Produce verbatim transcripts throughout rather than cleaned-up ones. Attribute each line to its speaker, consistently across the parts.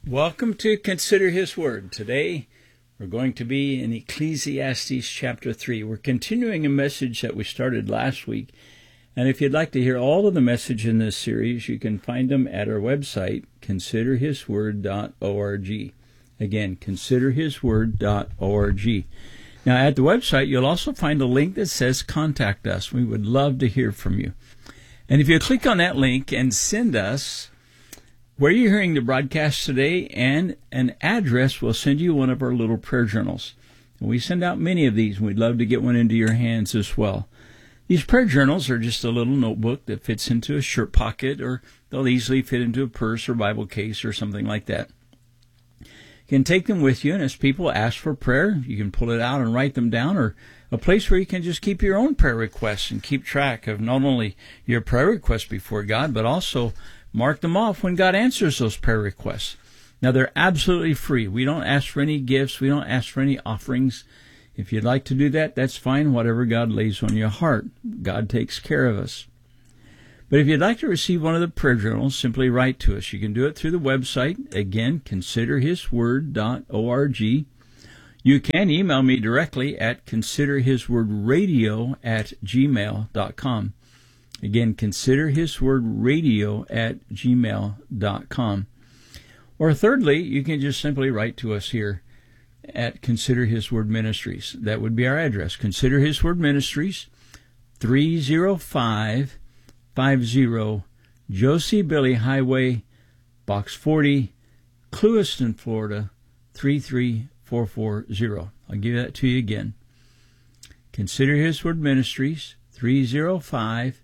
Speaker 1: Welcome to Consider His Word. Today we're going to be in Ecclesiastes chapter three. We're continuing a message that we started last week. And if you'd like to hear all of the message in this series, you can find them at our website, consider his word dot org. Again, consider his word dot org. Now, at the website, you'll also find a link that says Contact Us. We would love to hear from you. And if you click on that link and send us where you're hearing the broadcast today and an address, we'll send you one of our little prayer journals. And we send out many of these, and we'd love to get one into your hands as well. These prayer journals are just a little notebook that fits into a shirt pocket, or they'll easily fit into a purse or Bible case or something like that. You can take them with you, and as people ask for prayer, you can pull it out and write them down, or a place where you can just keep your own prayer requests and keep track of not only your prayer requests before God, but also mark them off when God answers those prayer requests. Now, they're absolutely free. We don't ask for any gifts. We don't ask for any offerings. If you'd like to do that, that's fine. Whatever God lays on your heart, God takes care of us. But if you'd like to receive one of the prayer journals, simply write to us. You can do it through the website. Again, consider his word dot org. You can email me directly at consider his word radio at gmail dot com. Again, consider his word radio at gmail dot com. Or thirdly, you can just simply write to us here at Consider His Word Ministries. That would be our address. Consider His Word Ministries, three oh five fifty Josie Billie Highway, Box forty, Clewiston, Florida, three three four four zero. I'll give that to you again. Consider His Word Ministries, three oh five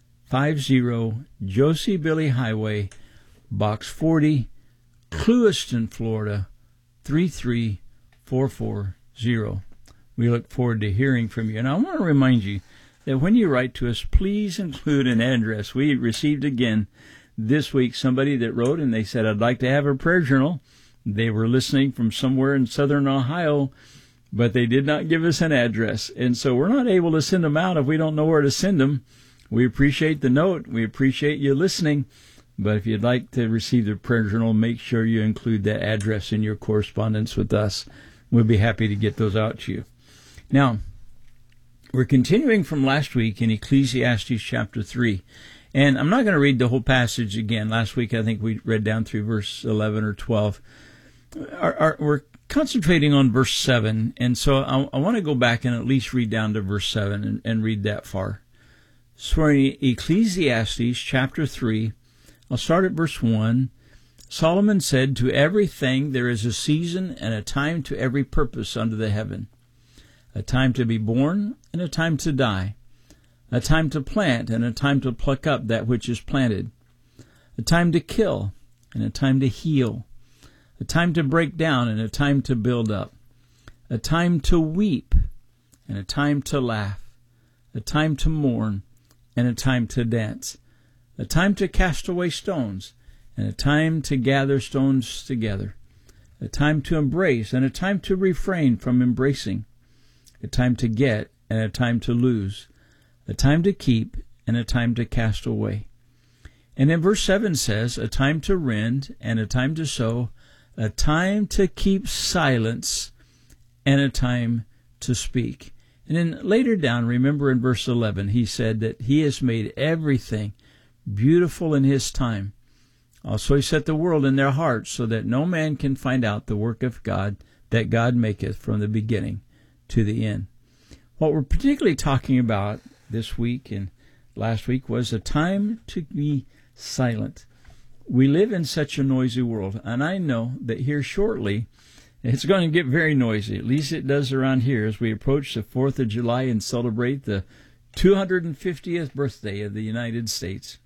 Speaker 1: fifty Josie Billie Highway, Box forty, Clewiston, Florida, three three four four zero. We look forward to hearing from you. And I want to remind you that when you write to us, please include an address. We received again this week somebody that wrote, and they said, I'd like to have a prayer journal. They were listening from somewhere in southern Ohio, but they did not give us an address. And so we're not able to send them out if we don't know where to send them. We appreciate the note. We appreciate you listening. But if you'd like to receive the prayer journal, make sure you include that address in your correspondence with us. We'll be happy to get those out to you. Now, we're continuing from last week in Ecclesiastes chapter three. And I'm not going to read the whole passage again. Last week, I think we read down through verse eleven or twelve. Our, our, we're concentrating on verse seven. And so I, I want to go back and at least read down to verse seven and, and read that far. So in Ecclesiastes chapter three, I'll start at verse one. Solomon said, to everything there is a season and a time to every purpose under the heaven, a time to be born and a time to die, a time to plant and a time to pluck up that which is planted, a time to kill and a time to heal, a time to break down and a time to build up, a time to weep and a time to laugh, a time to mourn and a time to dance, a time to cast away stones, and a time to gather stones together, a time to embrace, and a time to refrain from embracing, a time to get, and a time to lose, a time to keep, and a time to cast away. And then verse seven says, a time to rend, and a time to sow, a time to keep silence, and a time to speak. And then later down, remember in verse eleven, he said that he has made everything beautiful in his time. Also he set the world in their hearts, so that no man can find out the work of God that God maketh from the beginning to the end. What we're particularly talking about this week and last week was a time to be silent. We live in such a noisy world, and I know that here shortly it's going to get very noisy. At least it does around here as we approach the fourth of July and celebrate the two hundred fiftieth birthday of the United States.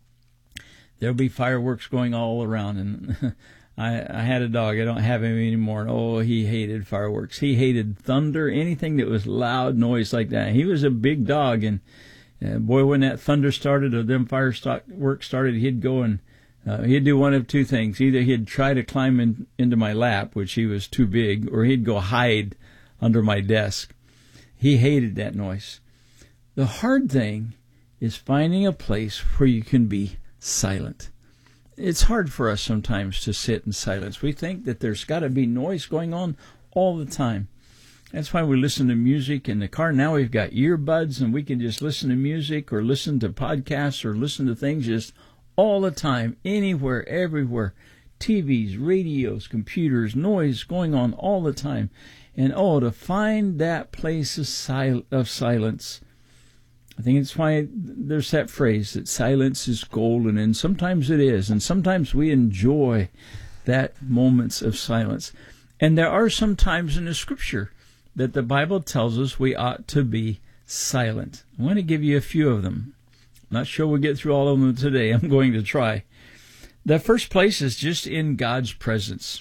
Speaker 1: There'll be fireworks going all around, and I, I had a dog. I don't have him anymore. And oh, he hated fireworks. He hated thunder, anything that was loud noise like that. He was a big dog, and uh, boy, when that thunder started or them fireworks started, he'd go and uh, he'd do one of two things. Either he'd try to climb in, into my lap, which he was too big, or he'd go hide under my desk. He hated that noise. The hard thing is finding a place where you can be silent. it's hard for us sometimes to sit in silence. We think that there's got to be noise going on all the time. That's why we listen to music in the car. Now we've got earbuds, and we can just listen to music or listen to podcasts or listen to things just all the time, anywhere, everywhere. T Vs, radios, computers, noise going on all the time. And oh, to find that place of, sil- of silence. I think it's why there's that phrase that silence is golden, and sometimes it is, and sometimes we enjoy that moments of silence. And there are some times in the Scripture that the Bible tells us we ought to be silent. I want to give you a few of them. I'm not sure we'll get through all of them today. I'm going to try. The first place is just in God's presence.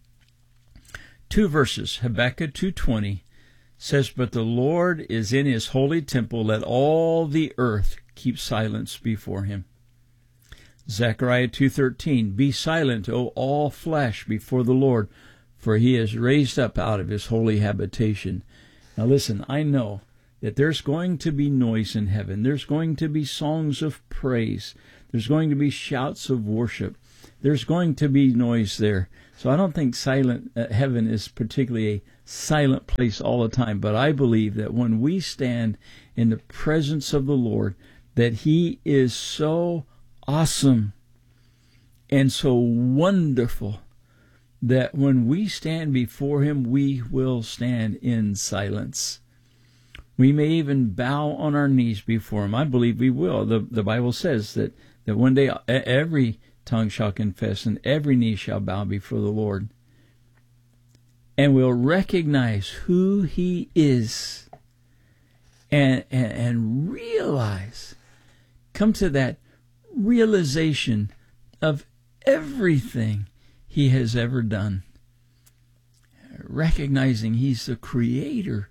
Speaker 1: Two verses, Habakkuk two twenty says, "But the Lord is in his holy temple, let all the earth keep silence before him." Zechariah two thirteen, "Be silent, O all flesh, before the Lord, for he is raised up out of his holy habitation." Now listen, I know that there's going to be noise in heaven. There's going to be songs of praise. There's going to be shouts of worship. There's going to be noise there. So I don't think silent uh, heaven is particularly a silent place all the time. But I believe that when we stand in the presence of the Lord, that he is so awesome and so wonderful that when we stand before him, we will stand in silence. We may even bow on our knees before him. I believe we will. The, the Bible says that, that one day every tongue shall confess and every knee shall bow before the Lord. And we'll recognize who he is and, and, and realize, come to that realization of everything he has ever done. Recognizing he's the creator,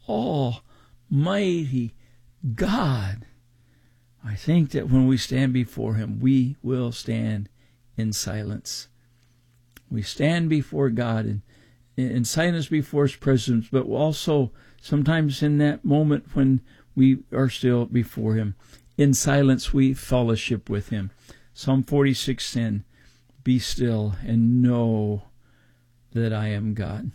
Speaker 1: almighty God. I think that when we stand before him, we will stand in silence. We stand before God in, in silence before his presence, but also sometimes in that moment when we are still before him. In silence we fellowship with him. Psalm forty-six ten, "Be still and know that I am God."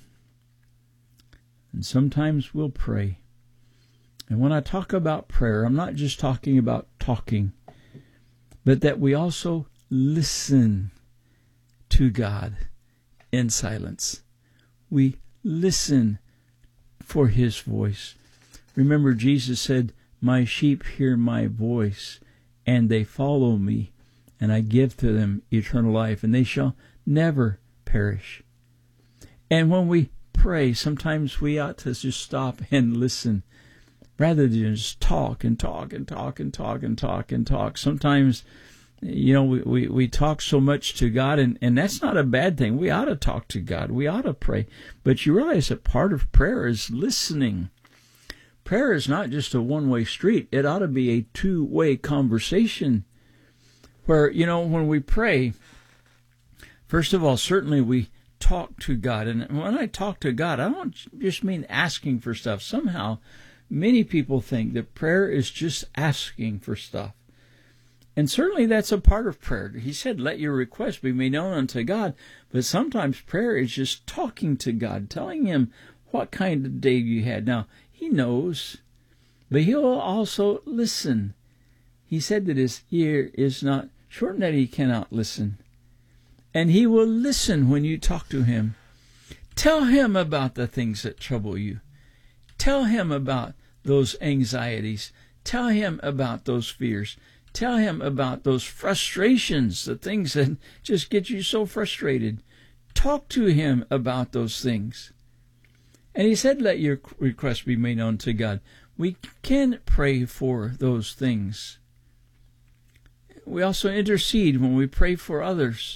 Speaker 1: And sometimes we'll pray. And when I talk about prayer, I'm not just talking about talking, but that we also listen to God in silence. We listen for his voice. Remember, Jesus said, "My sheep hear my voice, and they follow me, and I give to them eternal life, and they shall never perish." And when we pray, sometimes we ought to just stop and listen, rather than just talk and talk and talk and talk and talk and talk. Sometimes, you know, we, we, we talk so much to God, and, and that's not a bad thing. We ought to talk to God. We ought to pray. But you realize that part of prayer is listening. Prayer is not just a one-way street. It ought to be a two-way conversation where, you know, when we pray, first of all, certainly we talk to God. And when I talk to God, I don't just mean asking for stuff. Somehow, many people think that prayer is just asking for stuff. And certainly that's a part of prayer. He said, "Let your requests be made known unto God." But sometimes prayer is just talking to God, telling him what kind of day you had. Now, he knows, but he'll also listen. He said that his ear is not short and that he cannot listen. And he will listen when you talk to him. Tell him about the things that trouble you. Tell him about those anxieties. Tell him about those fears. Tell him about those frustrations, the things that just get you so frustrated. Talk to him about those things. And he said, "Let your requests be made known to God." We can pray for those things. We also intercede when we pray for others.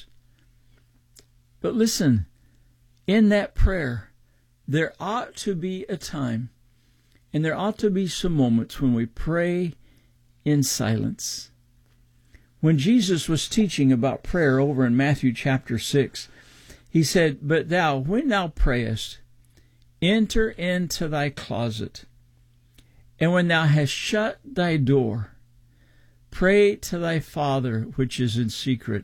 Speaker 1: But listen, in that prayer, there ought to be a time, and there ought to be some moments when we pray in silence. When Jesus was teaching about prayer over in Matthew chapter six, he said, "But thou, when thou prayest, enter into thy closet, and when thou hast shut thy door, pray to thy Father which is in secret,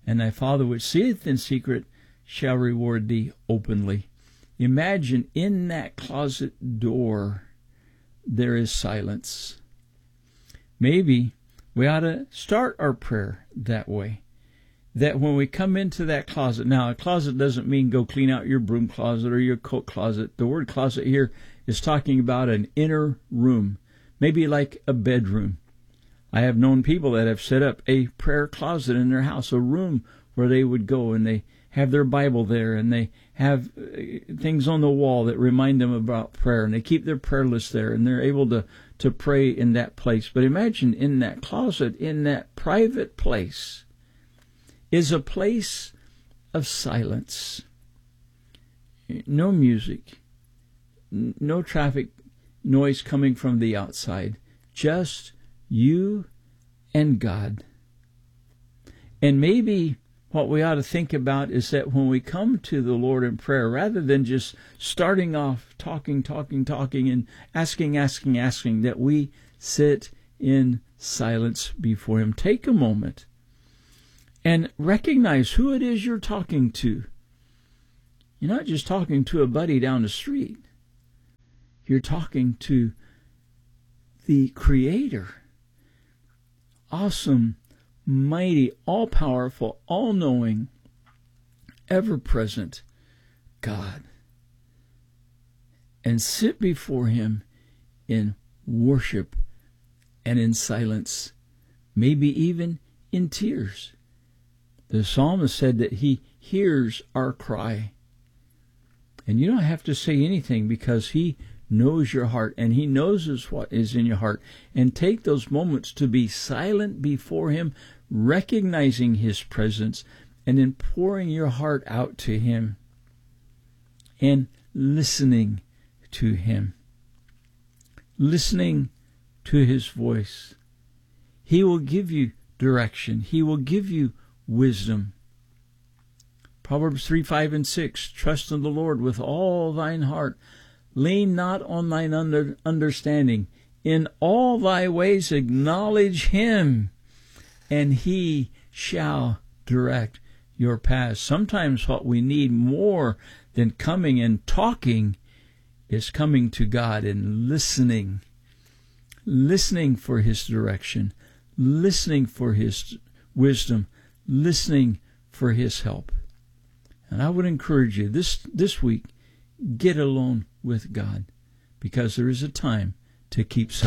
Speaker 1: and thy Father which seeth in secret shall reward thee openly. Imagine in that closet door there is silence. Maybe we ought to start our prayer that way. That when we come into that closet, now a closet doesn't mean go clean out your broom closet or your coat closet. The word closet here is talking about an inner room, maybe like a bedroom. I have known people that have set up a prayer closet in their house, a room where they would go and they have their Bible there and they have things on the wall that remind them about prayer, and they keep their prayer list there and they're able to, to pray in that place. But imagine in that closet, in that private place, is a place of silence. No music, no traffic noise coming from the outside, just you and God. And maybe what we ought to think about is that when we come to the Lord in prayer, rather than just starting off talking, talking, talking, and asking, asking, asking, that we sit in silence before Him. Take a moment and recognize who it is you're talking to. You're not just talking to a buddy down the street. You're talking to the Creator. Awesome, mighty, all-powerful, all-knowing, ever-present God. And sit before Him in worship and in silence, maybe even in tears. The psalmist said that He hears our cry. And you don't have to say anything because He knows your heart and He knows what is in your heart. And take those moments to be silent before Him, recognizing His presence, and then pouring your heart out to Him and listening to Him. Listening to His voice. He will give you direction. He will give you wisdom. Proverbs three, five, and six. Trust in the Lord with all thine heart. Lean not on thine under understanding. In all thy ways acknowledge Him, and He shall direct your paths. Sometimes what we need more than coming and talking is coming to God and listening. Listening for His direction. Listening for His wisdom. Listening for His help. And I would encourage you this, this week, get alone with God, because there is a time to keep silent.